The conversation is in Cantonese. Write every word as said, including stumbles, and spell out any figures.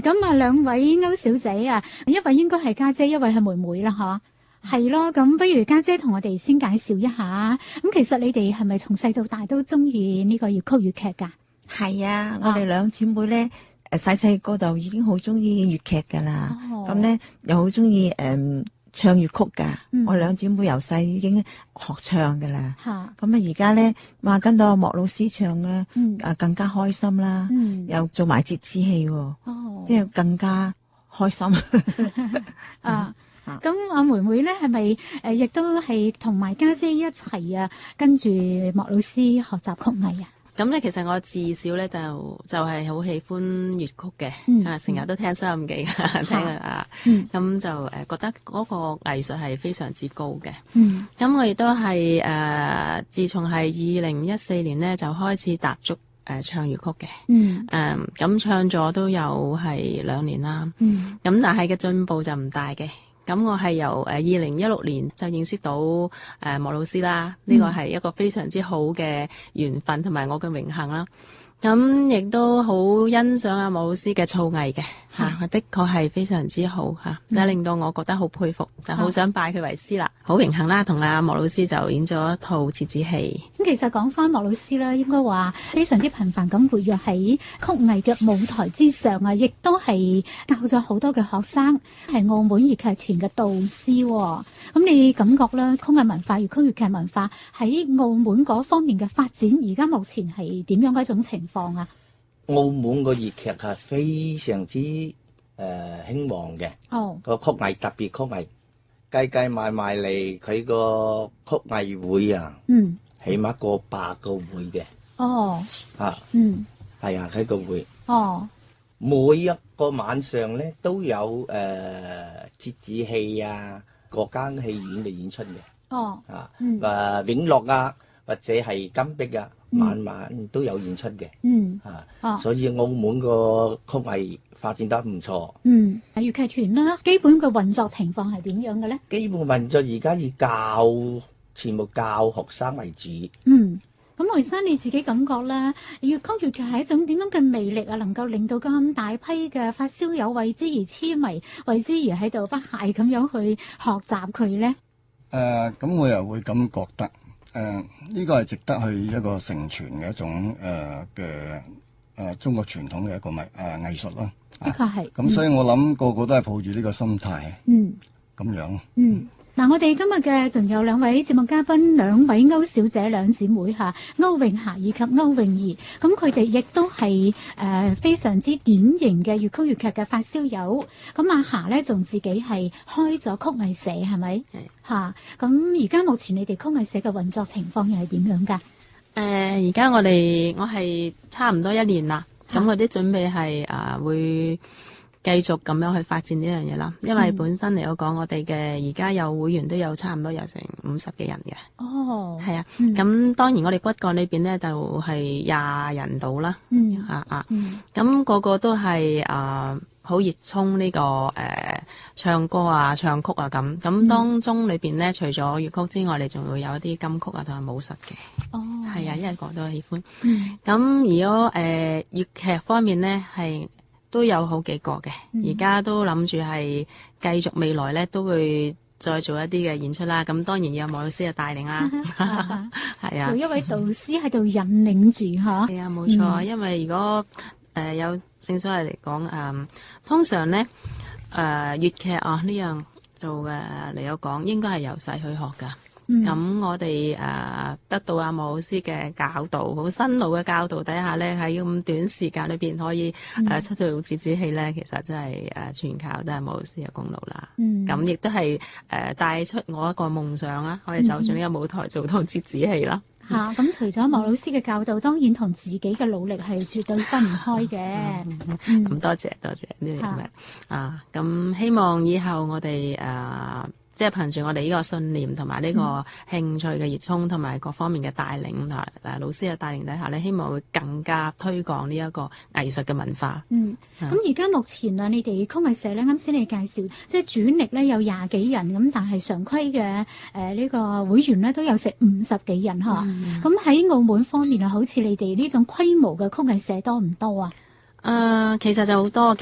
咁啊，兩位歐小姐啊，一位應該係家姐，一位係妹妹啦，嗬。係咯，咁不如家姐同我哋先介紹一下。咁其實你哋係咪從細到大都中意呢個粵曲粵劇㗎？ 係啊，我哋兩姊妹咧，誒細細個就已經好中意粵劇噶啦。咁咧、哦、又好中意誒唱粵曲噶。嗯、我兩姊妹由細已經學唱噶啦。咁啊而家咧，話跟到阿莫老師唱咧，嗯、啊更加開心啦。嗯、又做埋折子戲，哦、即係更加開心。 啊！咁阿妹妹咧，係咪誒亦都係同埋家姐一齊啊，跟住莫老師學習曲藝啊？ 咁咧，其實我自小咧就就係好喜歡粵曲嘅， 嗯、 啊成日都聽收音機聽啊，咁、嗯、就誒覺得嗰個藝術係非常之高嘅。咁、嗯、我亦都係誒、呃，自從係二零一四年咧就開始踏足誒、呃、唱粵曲嘅。嗯。誒咁、呃、唱咗都有係兩年啦。嗯。咁但係嘅進步就唔大嘅。咁我係由誒二零一六年就認識到誒、呃、莫老師啦，呢、這個係一個非常之好嘅緣分同埋我嘅榮幸啦。咁亦都好欣賞阿莫老師嘅造藝嘅嚇，的確係非常之好嚇，就、啊、令到我覺得好佩服，就好想拜佢為師啦。好榮幸啦，同阿莫老師就演咗一套折子戲。 咁其實講翻莫老師啦，應該話非常之頻繁咁活躍喺曲藝嘅舞台之上啊，亦都係教咗好多嘅學生，係澳門粵劇團嘅導師。咁你感覺咧，曲藝文化、粵曲粵劇文化喺澳門嗰方面嘅發展，而家目前係點樣嘅一種情況啊？ 澳門個粵劇係非常之誒興旺嘅， 哦， 個曲藝特別曲藝計計埋埋嚟，佢個曲藝會啊，嗯，起碼過百個會嘅， 哦， 啊， 嗯，係啊，佢個會， 哦， 每一個晚上咧都有誒折子戲啊，各間戲院嘅演出嘅， 哦， 啊，誒永樂啊，或者係金碧啊。晚晚都有演出嘅，嗯，啊，哦、所以澳門個曲藝發展得唔錯。 嗯，粵劇團啦，基本嘅運作情況係點樣嘅咧？ 基本運作而家以教全部教學生為主。 嗯，咁梅生你自己感覺咧，粵曲粵劇係一種點樣嘅魅力啊？能夠令到咁大批嘅發燒友為之而痴迷，為之而喺度不懈咁樣去學習佢咧？誒、 呃，咁我又會咁覺得。誒呢、呃這個係值得去一個承傳嘅一種誒嘅誒中國傳統嘅一個藝誒藝術咯。的確係。咁、啊、所以我諗、嗯、個個都係抱住呢個心態。嗯。咁樣。嗯。 嗱，我哋今日嘅仲有兩位節目嘉賓，兩位歐小姐兩姊妹嚇，歐詠霞以及歐詠儀。咁佢哋亦都係誒、呃、非常之典型嘅粵曲粵劇嘅發燒友。咁阿霞咧仲自己係開咗曲藝社，係咪？係嚇。咁而家目前你哋曲藝社嘅運作情況又係點樣㗎？誒、 呃，而家我哋我係差唔多一年啦。咁我啲準備係啊、呃、會。繼續咁樣去發展呢樣嘢啦，因為本身嚟講，我哋嘅而家有會員都有差唔多有成五十幾人嘅。哦，係啊，咁、嗯、當然我哋骨幹呢邊咧就係廿人到啦。嗯，啊啊，咁、嗯那個個都係啊好熱衷呢、這個誒、呃、唱歌啊、唱曲啊咁。咁當中裏邊咧，嗯、除咗粵曲之外，你仲會有一啲金曲啊同埋武術嘅。哦，係啊，因為個個都喜歡。嗯，咁如果誒粵劇方面咧係。都有好幾個嘅，而家都諗住係繼續未來咧都會再做一啲嘅演出啦。咁當然有莫老師嘅帶領啦，係啊， 有一位導師喺度引領住嚇。 係啊，冇錯。嗯、因為如果誒、呃、有正所謂嚟講誒，通常咧誒、呃、粵劇啊呢樣做嘅嚟講，應該係由細去學㗎。咁、嗯、我哋誒、呃、得到阿莫老師嘅教導，好辛勞嘅教導底下咧，喺咁短時間裏邊可以誒、嗯呃、出到折子戲咧，其實真係誒、呃、全靠都係莫老師嘅功勞啦。咁亦都係誒帶出我一個夢想啦，可以走上呢個舞台做到折子戲啦。 嚇、嗯！咁、啊、除咗莫老師嘅教導，當然同自己嘅努力係絕對分唔開嘅。咁、 嗯嗯、多謝多謝呢樣嘢啊！咁希望以後我哋誒。呃即係憑住我哋呢個信念同埋呢個興趣嘅熱衷同埋各方面嘅帶領同埋誒老師嘅帶領底下咧，希望會更加推廣呢一個藝術嘅文化。嗯，咁而家目前啊，你哋曲藝社咧，啱先你介紹，即係主力咧有廿幾人咁，但係常規嘅誒呢個會員咧都有成五十幾人嚇。咁喺、嗯、澳門方面啊，好似你哋呢種規模嘅曲藝社多唔多啊？ 誒、呃，其實就好多嘅。